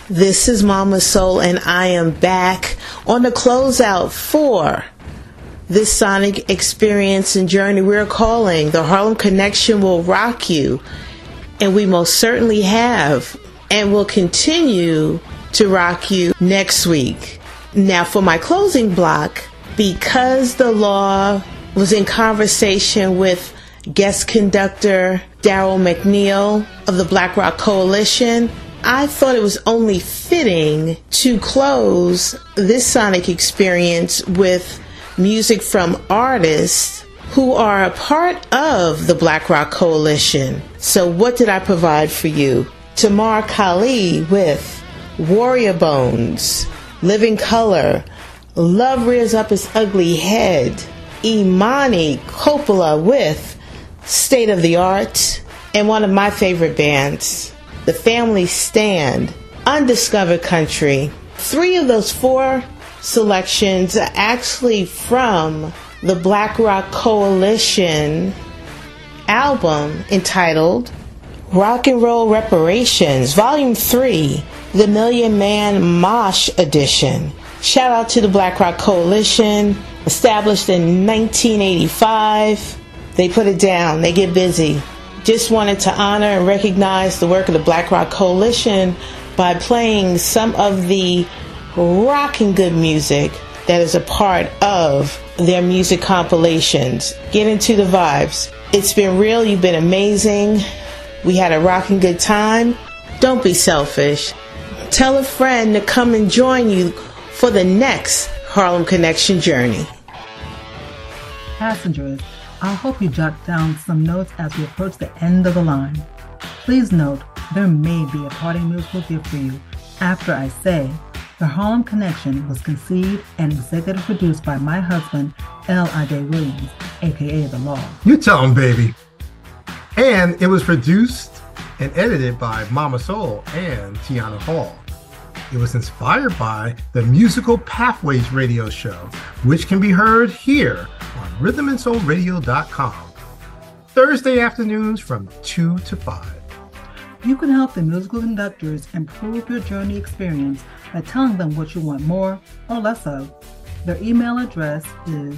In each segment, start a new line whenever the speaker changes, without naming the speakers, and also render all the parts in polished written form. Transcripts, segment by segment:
This is Mama Soul, and I am back on the closeout for this sonic experience and journey we're calling The Harlem Connection Will Rock You. And we most certainly have and will continue to rock you next week. Now, for my closing block, because the law was in conversation with guest conductor Daryl McNeil of the Black Rock Coalition, I thought it was only fitting to close this sonic experience with music from artists who are a part of the Black Rock Coalition. So what did I provide for you? Tamar Kali with Warrior Bones, Living Color, Love Rears Up Its Ugly Head, Imani Coppola with State of the Art, and one of my favorite bands, The Family Stand, Undiscovered Country. 3 of those 4 selections are actually from the Black Rock Coalition album entitled Rock and Roll Reparations, Volume 3, The Million Man Mosh Edition. Shout out to the Black Rock Coalition, established in 1985. They put it down, they get busy. Just wanted to honor and recognize the work of the Black Rock Coalition by playing some of the rockin' good music that is a part of their music compilations. Get into the vibes. It's been real. You've been amazing. We had a rockin' good time. Don't be selfish. Tell a friend to come and join you for the next Harlem Connection journey.
Passengers, I hope you jot down some notes as we approach the end of the line. Please note, there may be a parting musical gift for you after I say, The Harlem Connection was conceived and executive produced by my husband, L.I.J. Williams, aka The Law.
You tell him, baby. And it was produced and edited by Mama Soul and Tiana Hall. It was inspired by the Musical Pathways radio show, which can be heard here on rhythmandsoulradio.com. Thursday afternoons from 2 to 5.
You can help the musical conductors improve your journey experience by telling them what you want more or less of. Their email address is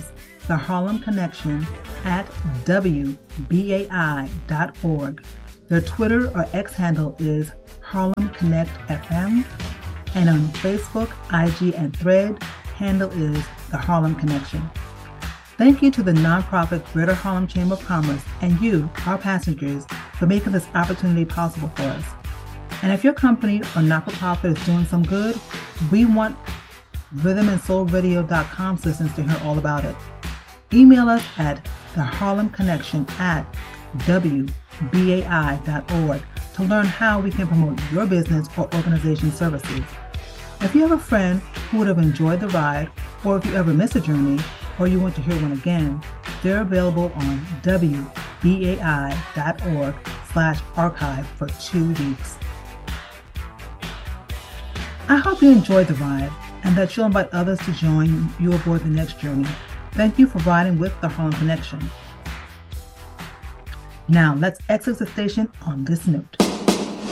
theharlemconnection@wbai.org. Their Twitter or X handle is HarlemConnectFM. And on Facebook, IG, and Thread, handle is The Harlem Connection. Thank you to the nonprofit Greater Harlem Chamber of Commerce and you, our passengers, for making this opportunity possible for us. And if your company or not-for-profit is doing some good, we want rhythmandsoulradio.com citizens to hear all about it. Email us at theharlemconnection@wbai.org to learn how we can promote your business or organization services. If you have a friend who would have enjoyed the ride, or if you ever miss a journey, or you want to hear one again, they're available on wbai.org/archive for 2 weeks. I hope you enjoyed the ride and that you'll invite others to join you aboard the next journey. Thank you for riding with the Harlem Connection. Now let's exit the station on this note.